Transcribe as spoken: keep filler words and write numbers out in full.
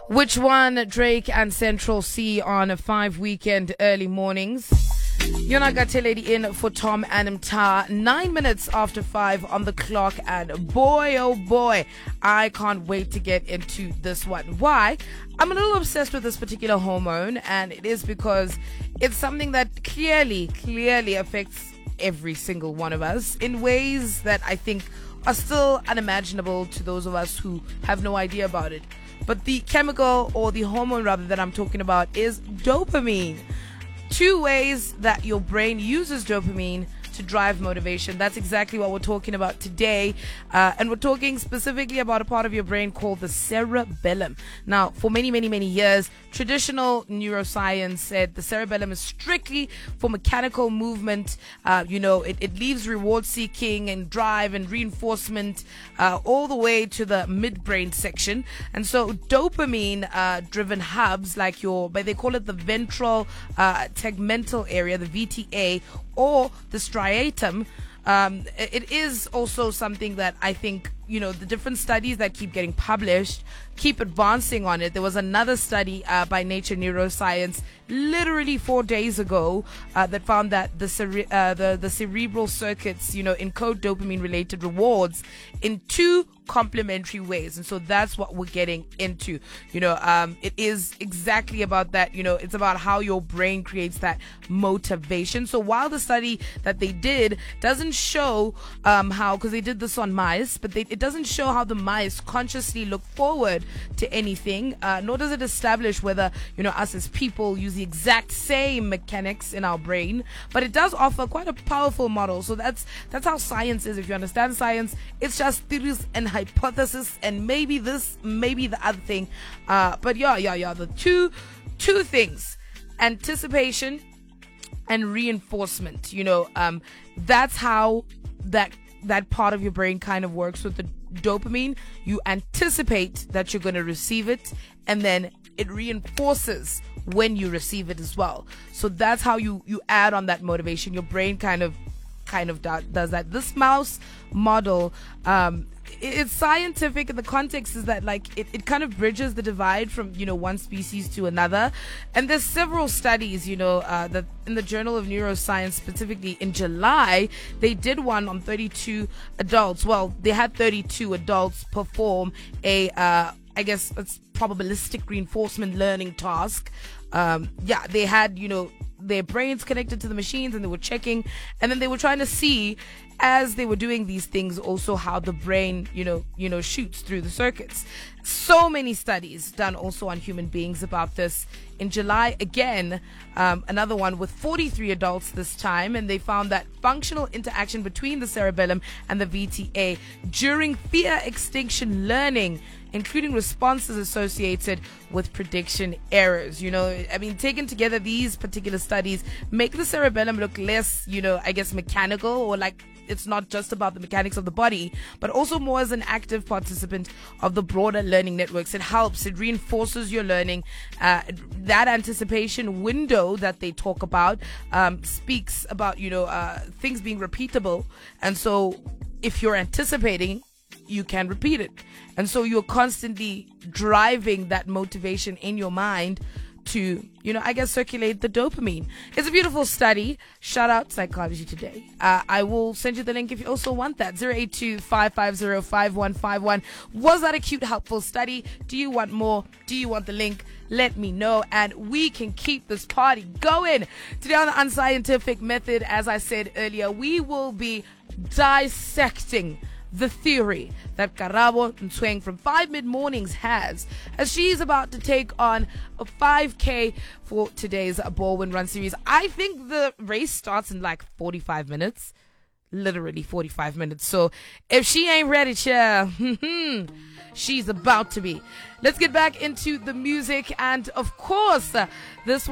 Which one? Drake and Central C on a five weekend early mornings. Yonagate lady in for Tom and Mta. Nine minutes after five on the clock, and boy, oh boy, I can't wait to get into this one. Why? I'm a little obsessed with this particular hormone, and it is because it's something that clearly, clearly affects every single one of us in ways that I think are still unimaginable to those of us who have no idea about it. But the chemical, or the hormone rather, that I'm talking about is dopamine. Two ways that your brain uses dopamine to drive motivation. That's exactly what we're talking about today. Uh, and we're talking specifically about a part of your brain called the cerebellum. Now, for many, many, many years, traditional neuroscience said the cerebellum is strictly for mechanical movement. Uh, you know, it, it leaves reward seeking and drive and reinforcement uh, all the way to the midbrain section. And so dopamine uh, driven hubs like your, but they call it the ventral uh, tegmental area, the V T A, or the striatum. Um, it is also something that I think, you know, the different studies that keep getting published keep advancing on it. There was another study uh, by Nature Neuroscience literally four days ago uh, that found that the, cere- uh, the the cerebral circuits, you know, encode dopamine related rewards in two complementary ways. And so that's what we're getting into. You know, um, it is exactly about that. You know, it's about how your brain creates that motivation. So while the study that they did doesn't show um, how, because they did this on mice, but they, it doesn't show how the mice consciously look forward to anything, uh, nor does it establish whether, you know, us as people use the exact same mechanics in our brain, but it does offer quite a powerful model. So that's that's how science is. If you understand science, it's just theories and hypothesis and maybe this, maybe the other thing, uh, but yeah, yeah, yeah, the two two things, anticipation and reinforcement, you know, um, that's how that that part of your brain kind of works with the dopamine. You anticipate that you're going to receive it, and then it reinforces when you receive it as well. So that's how you you add on that motivation. Your brain kind of kind of do, does that. This mouse model, um it's scientific, and the context is that, like, it, it kind of bridges the divide from, you know, one species to another. And there's several studies, you know, uh, that in the Journal of Neuroscience, specifically in July, they did one on thirty-two adults. Well, they had thirty-two adults perform a, uh, I guess it's probabilistic reinforcement learning task. Um, yeah, they had, you know, their brains connected to the machines, and they were checking, and then they were trying to see, as they were doing these things, also how the brain, you know, you know, shoots through the circuits. So many studies done also on human beings about this. In July, again, um, another one with forty-three adults this time, and they found that functional interaction between the cerebellum and the V T A during fear extinction learning, including responses associated with prediction errors. You know, I mean, taken together, these particular studies make the cerebellum look less, you know, I guess mechanical, or like it's not just about the mechanics of the body, but also more as an active participant of the broader learning networks. It helps, it reinforces your learning. Uh, that anticipation window that they talk about um, speaks about, you know, uh, things being repeatable. And so if you're anticipating, you can repeat it. And so you're constantly driving that motivation in your mind to, you know, I guess circulate the dopamine. It's a beautiful study. Shout out Psychology Today. Uh, I will send you the link if you also want that. zero eight two, five five zero, five one five one. Was that a cute, helpful study? Do you want more? Do you want the link? Let me know, and we can keep this party going. Today on the Unscientific Method, as I said earlier, we will be dissecting the theory that Karabo Ntweng from Five Mid Mornings has, as she's about to take on a five K for today's Baldwin Run Series. I think the race starts in like forty-five minutes. Literally forty-five minutes. So if she ain't ready, child, she's about to be. Let's get back into the music, and of course, uh, this